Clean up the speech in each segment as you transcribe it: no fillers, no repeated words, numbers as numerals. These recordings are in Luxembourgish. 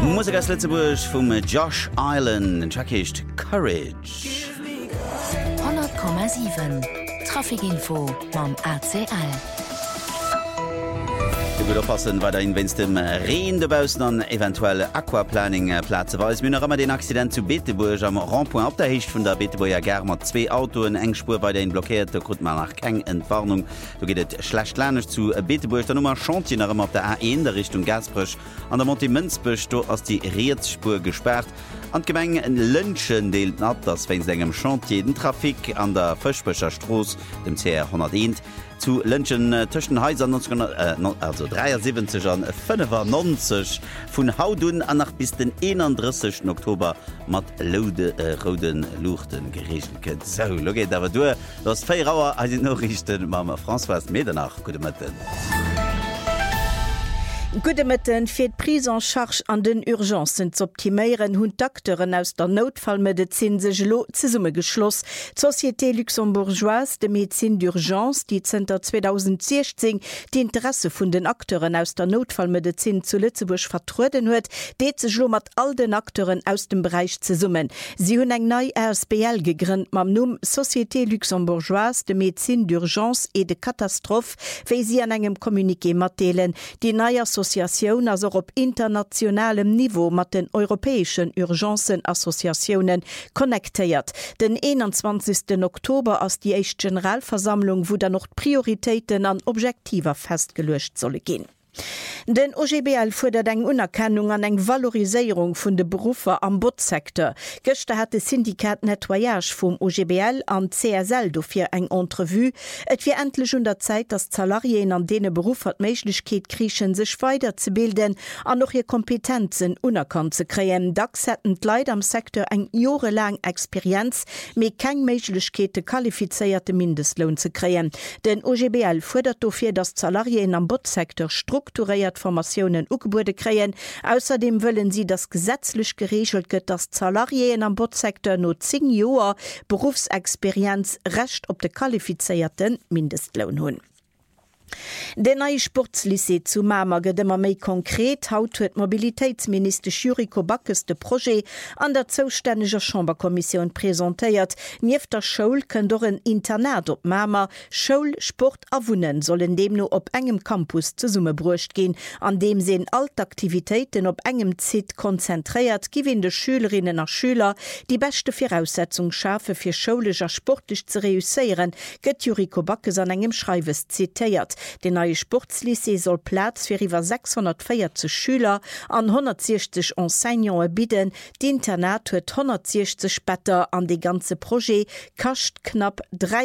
Musik aus Lützeburg vom Josh Island, den Track ist Courage. 100,7 Trafikinfo beim ACL. Gut oppassen, weil da wenn es dem Regen dabausen an eventuelle Aquaplaning-Plätze war. Es mir noch immer den Accident zu Beteburg am Randpoint ab der Hicht von der Beteburger Germer 2 Autoen Engspur bei den blockiert, da kommt man nach keine Entwarnung. Da geht es schlecht lernisch zu Beteburg. Da Nummer Chantier noch immer auf der A1 der Richtung Gasbrüch. An der Montemünzbüch, da ist die Rätspur gesperrt. An Gemeng en Lënschen deelt net, dats wéins engem Chantier den Trafik an der Fëschbecher Stroos dem CR 101 zu Lënschen tëschen Häuser 73 an 95 vun Haudun an nach bis den 31. Oktober mat lode roden Luchten geregelt kënnt. So, loget awer du, dats 4 Auer as die Nachrichten ma François Medernach gute Mëtten. Gute Mëtten fir d'Prise en Charge an den Urgenzen zu optimieren hunn Dokteuren aus der Notfallmedizin sech lo ze Summe geschloss. Société luxembourgeoise de Medizin d'Urgence, die Zter 2016 die Interesse vun den Akteuren aus der Notfallmedizin zu Lützeburg vertruden huet, deet sech lo mat all den Akteuren aus dem Bereich ze summen. Sie hunn eng nei RSBL gegrünnt mam Numm Société luxembourgeoise de Medizin d'Urgence et de Katastrophe, wéi sie an engem Kommuniqué matdeelen. Die neue Assoziation as op internationalem Niveau mat den europäischen Urgenzenassoziationen connectéiert. Den 21. Oktober ass die Eicht Generalversammlung, wo da noch Prioritäten an Objektiver festgelöscht solle gehen. Den OGBL fordert eng Unerkennung an eng Valoriséierung vun de Berufer am Bootsektor. Gëchte hat de Syndikat Nettoyage vum OGBL an CSL dofir eng Entrevue. Et wie endlich der Zeit, dass Salarien an dene Beruf hat Meiglichkeit kriechen sech weiter zu bilden, an noch ihr Kompetenzen unerkannt zu kreen. Dax hätten Leid am Sektor eng jahrelang Experienz, me kein Meiglichkeit qualifizierte Mindestlohn zu kreen. Den OGBL fordert dofir, dass Salarien am Bootsektor strukturiert Formationen ugebude kreien. Außerdem wollen sie, dass gesetzlich geregelt wird, dass Salarien am Bootsektor nur 10 Jahre Berufsexperienz recht op de qualifizierten Mindestlohn hun. Den neue Sportslycée zu Mama gët immer méi konkret. Haut huet Mobilitätsminister Juriko Backes de Projekt an der zoustännega Chamberkommission präsentéiert. Nief der Schoul kën doch een Internat op Mama. Schoul, Sport a Wunnen sollen dem no op engem Campus ze Summe brucht gin, an dem se Altaktivitäten op engem Zit konzentriert, gewinn de Schülerinnen a Schüler die beste Voraussetzung schafe fir schouleger sportlich ze reüssieren, gëtt Juriko Backes an engem Schreiwes zitiert. Den neue Sportslycée soll Platz für über 640 Schüler an 160 Enseignants bieten. Die Internat huet 160 Spätter an die ganze Projekt, kascht knapp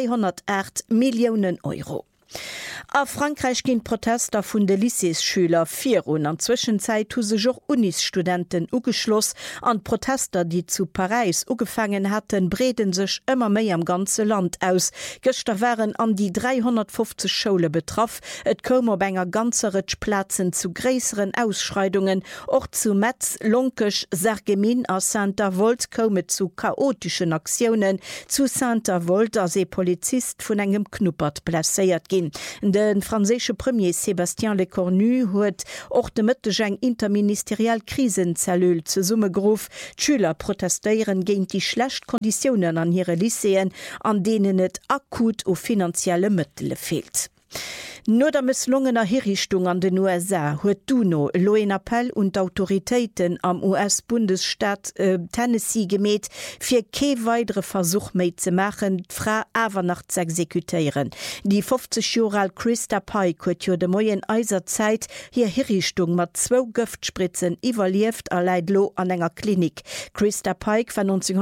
308 Millionen Euro. A Frankreich gin Protester vun de Lycéesschüler 4 und an Zwischenzeit hu se joch Unisstudenten ugeschloss an Protester, die zu Paris ugefangen hatten, breden sech immer méi am ganze Land aus. Gëster waren an die 350 Schule betraff. Et kom op enger ganzerëtsch Platzen zu gräseren Ausschreitungen, och zu Metz, Lonkech, Sargemin a Saint-Avold komme zu chaotischen Aktionen. Zu Saint-Avold as e Polizist vun engem Knuppert blessiert gin. Den franzésche Premier Sébastien Lecornu huet och de Mëtteg eng interministeriell Krisenzellul ze Summe grof. Schüler protestéieren géint die schlecht Konditionen an ihre Lycéen, an denen et akut o finanzielle Mëttele fehlt. No der misslungener Hinrichtung an den USA huet Duno lo en Appell und Autoritäten am US-Bundesstaat Tennessee gemet, fir ke weitere Versuch méi ze machen, d'Fra Awernacht zu exekutieren. Die 50 Jahre alt Christa Pike huet jo de moien Eiserzeit hier Hinrichtung mat 2 Giftspritzen evaluiert erleit lo an enger Klinik. Christa Pike war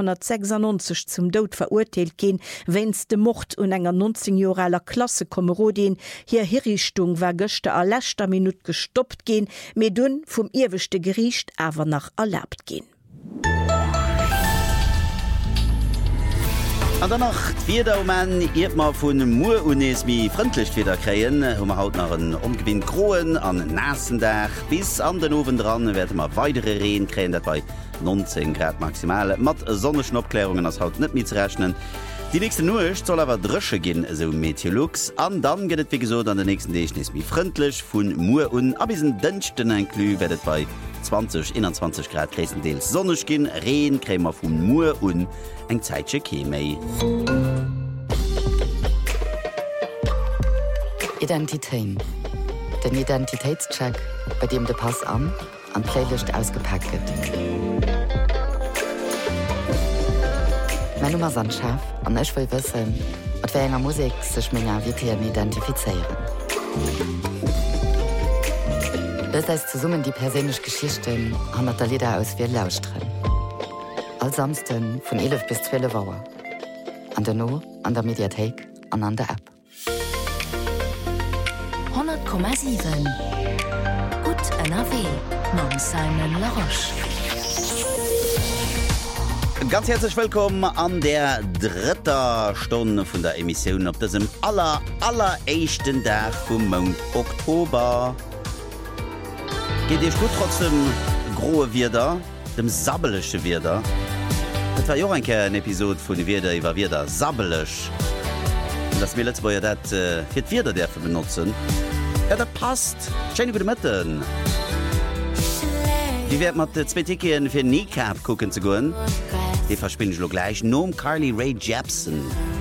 1996 zum Tod verurteilt gin, wenns de Mord un enger 19 Jahre alter Klassekomrodin hier Hinrichtung war gëchte a letzter Minute gestoppt gehen, me dun vum irwischte Gericht aber nach erlaubt gehen. An der Nacht wieder man irt mal vun Muunesmi freundlich wieder kreien, haut nach een omgewinn Groen an Nasendach bis an den Ofen dran werden man weitere Reen kräen, dat bei 19 Grad maximale mat Sonnenschnopklärungen as haut net mitzurechnen. Die nächste Nucht soll aber drösche gehen, so Meteorlux. An dann geht es wie gesagt an der nächsten Tag wie freundlich von Mur und ab diesen dünchten Enklü werdet bei 20 21 Grad Gräsendeels Sonnegin, Reen, Krämer vun Mur und eng Zeitsche Kemei. Identität. Den Identitätscheck, bei dem der Pass an Playlist ausgepackt. Mein Nummer ist Chef und ich will wissen, mit welcher Musik sich meine Invitierten identifizieren. Das heißt zusammen die persönlichen Geschichten haben der Lieder aus wir lauschtren. All Samsten von 11 bis 12 Uhr. An der No, an der Mediathek und an der App. 100,7 Gut NRW Mam Simon Laroche. Ganz herzlich willkommen an der dritter Stunde von der Emission auf diesem allerersten Tag vom Monat Oktober. Geht ihr gut trotzdem große Wirder, dem sabbelische Wirder? Das war ja auch eine Episode von den Wirder über Wirder, sabbelisch. Und das will jetzt, wo ihr das für die Wirder dürfen benutzen. Ja, das passt. Schöne gute Mitten. Wie wird man die zwei Tickets für Kneecap gucken zu gehen? Die verspielen ich gleich. Nom Carly Rae Jepsen.